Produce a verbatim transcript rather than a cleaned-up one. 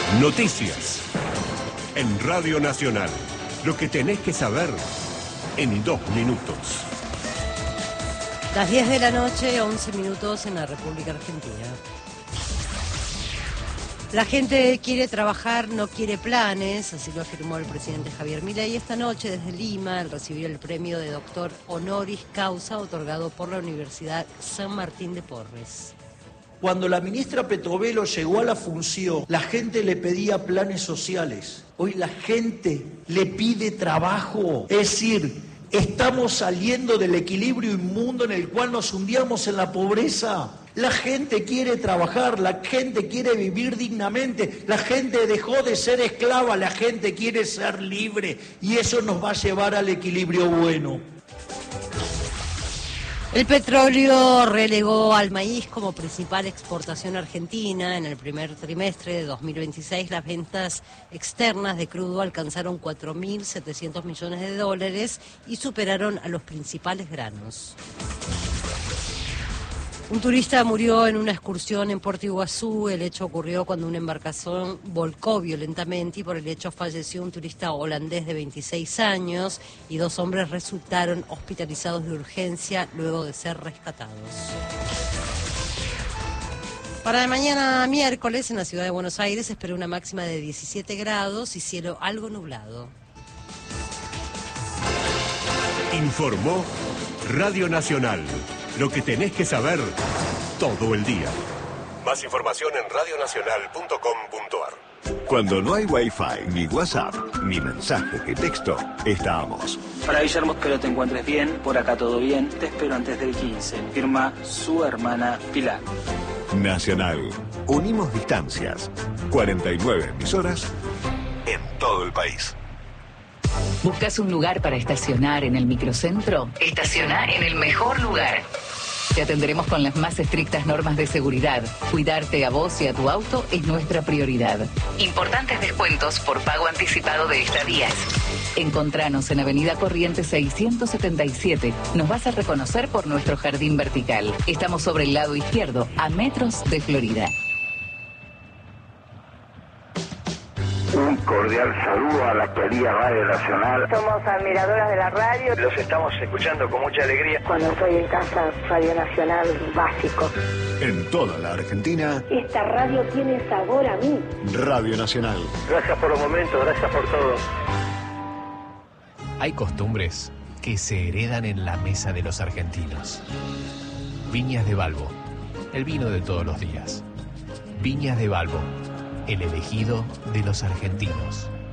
Noticias. En Radio Nacional. Lo que tenés que saber en dos minutos. Las diez de la noche, once minutos en la República Argentina. La gente quiere trabajar, no quiere planes, así lo afirmó el presidente Javier Milei esta noche desde Lima al recibir el premio de doctor honoris causa otorgado por la Universidad San Martín de Porres. Cuando la ministra Petovelo llegó a la función, la gente le pedía planes sociales. Hoy la gente le pide trabajo. Es decir, estamos saliendo del equilibrio inmundo en el cual nos hundíamos en la pobreza. La gente quiere trabajar, la gente quiere vivir dignamente, la gente dejó de ser esclava, la gente quiere ser libre y eso nos va a llevar al equilibrio bueno. El petróleo relegó al maíz como principal exportación argentina. En el primer trimestre de dos mil veintiséis, las ventas externas de crudo alcanzaron cuatro mil setecientos millones de dólares y superaron a los principales granos. Un turista murió en una excursión en Puerto Iguazú. El hecho ocurrió cuando una embarcación volcó violentamente y por el hecho falleció un turista holandés de veintiséis años y dos hombres resultaron hospitalizados de urgencia luego de ser rescatados. Para mañana miércoles en la ciudad de Buenos Aires se espera una máxima de diecisiete grados y cielo algo nublado. Informó Radio Nacional. Lo que tenés que saber todo el día. Más información en radio nacional punto com punto a r. Cuando no hay Wi-Fi, ni WhatsApp, ni mensaje de texto, estamos. Para Guillermo, espero te encuentres bien. Por acá todo bien. Te espero antes del quince. Firma su hermana Pilar. Nacional. Unimos distancias. cuarenta y nueve emisoras en todo el país. ¿Buscas un lugar para estacionar en el microcentro? Estaciona en el mejor lugar. Te atenderemos con las más estrictas normas de seguridad. Cuidarte a vos y a tu auto es nuestra prioridad. Importantes descuentos por pago anticipado de estadías. Encontranos en Avenida Corrientes seiscientos setenta y siete. Nos vas a reconocer por nuestro jardín vertical. Estamos sobre el lado izquierdo, a metros de Florida. Un cordial saludo a la querida Radio Nacional. Somos admiradoras de la radio. Los estamos escuchando con mucha alegría. Cuando estoy en casa, Radio Nacional básico. En toda la Argentina. Esta radio tiene sabor a mí. Radio Nacional. Gracias por los momentos, gracias por todo. Hay costumbres que se heredan en la mesa de los argentinos. Viñas de Balbo, el vino de todos los días. Viñas de Balbo, el elegido de los argentinos.